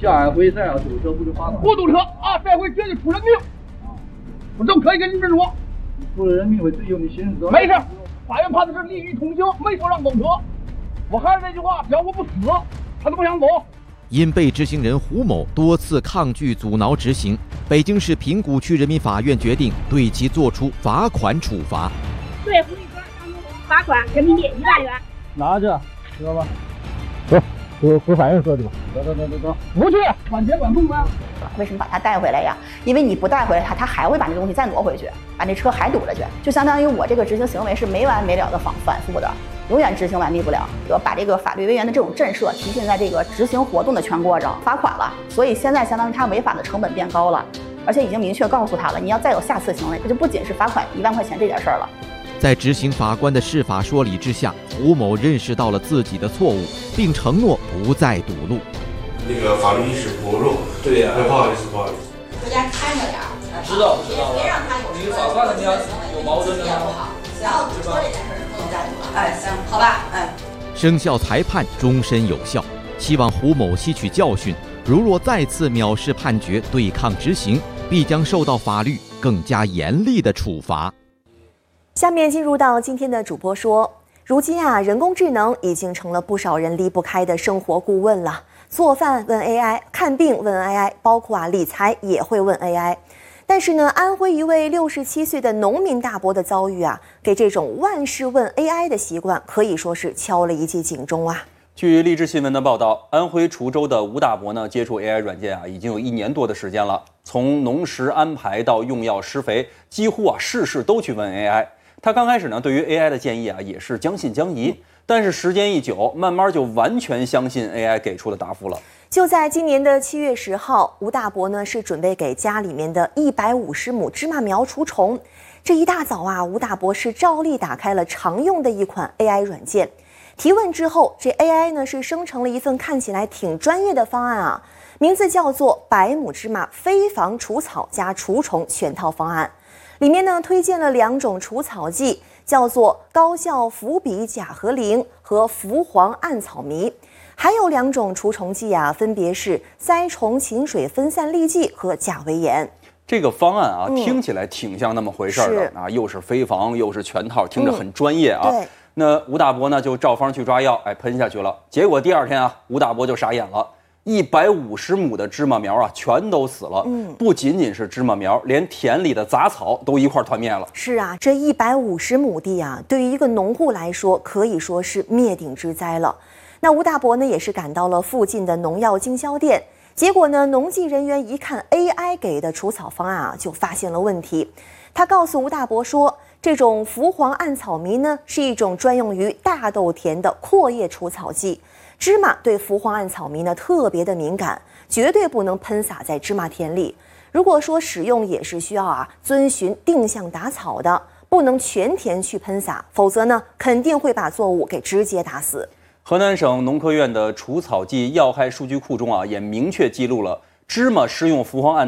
下回再要堵车不就罚款？ 不堵车啊，这回绝对出人命！我都可以跟你们说， 出了人命会自由你行走。 没事，法院判的是利益同情，没说让走车。我还是那句话，只要我不死，他都不想走。 因被执行人胡某多次抗拒阻挠执行，北京市平谷区人民法院决定对其作出罚款处罚。 对胡立科张某罚款人民币1万元。 拿着，知道吧？ 回法院说去吧。 走， 不去，管钱管控啊！ 为什么把他带回来呀？因为你不带回来他还会把那东西再挪回去，把那车还堵了去，就相当于我这个执行行为是没完没了的反复的，永远执行完毕不了。我把这个法律威严的这种震慑体现在这个执行活动的全过程，罚款了，所以现在相当于他违法的成本变高了，而且已经明确告诉他了，你要再有下次行为，这就不仅是罚款1万块钱这件事儿了。 在执行法官的释法说理之下，胡某认识到了自己的错误，并承诺不再堵路。 那个法律意识薄弱， 对呀， 不好意思。 回家看着点， 知道。 别让他有你法官人家有矛盾的也不好。然后堵车这件事是不能再堵了。哎，行，好吧，哎。 生效裁判终身有效，希望胡某吸取教训，如若再次藐视判决对抗执行，必将受到法律更加严厉的处罚。 下面进入到今天的主播说，如今人工智能已经成了不少人离不开的生活顾问了。做饭问 AI， 看病问 AI， 包括理财也会问 AI。但是呢，安徽一位67岁的农民大伯的遭遇给这种万事问 AI 的习惯可以说是敲了一记警钟啊。 据励志新闻的报道，安徽滁州的吴大伯呢，接触 AI 软件已经有1年多的时间了。从农时安排到用药施肥，几乎事事都去问 AI。他刚开始呢，对于 AI 的建议也是将信将疑，但是时间一久，慢慢就完全相信 AI 给出的答复了。 就在今年的7月10号，吴大伯呢是准备给家里面的150亩芝麻苗除虫。这一大早吴大伯是照例打开了常用的一款 AI 软件，提问之后，这 AI 呢是生成了一份看起来挺专业的方案名字叫做100亩芝麻非防除草加除虫全套方案。里面呢推荐了2种除草剂，叫做高效氟比甲和磷和氟磺胺草醚，还有2种除虫剂分别是鳃虫嗪水分散利剂和甲维盐。 这个方案听起来挺像那么回事的又是非防又是全套，听着很专业对。 那吴大伯呢就照方去抓药，喷下去了。结果第2天吴大伯就傻眼了。150亩的芝麻苗全都死了。不仅仅是芝麻苗，连田里的杂草都一块团灭了。 是这150亩地对于一个农户来说，可以说是灭顶之灾了。那吴大伯呢，也是赶到了附近的农药经销店，结果呢，农技人员一看 AI 给的除草方案就发现了问题。他告诉吴大伯说，这种氟磺胺草醚呢，是一种专用于大豆田的阔叶除草剂。芝麻对氟磺胺草醚呢特别的敏感，绝对不能喷洒在芝麻田里。如果说使用也是需要遵循定向打草的，不能全田去喷洒，否则呢肯定会把作物给直接打死。 河南省农科院的除草剂药害数据库中也明确记录了芝麻施用氟磺胺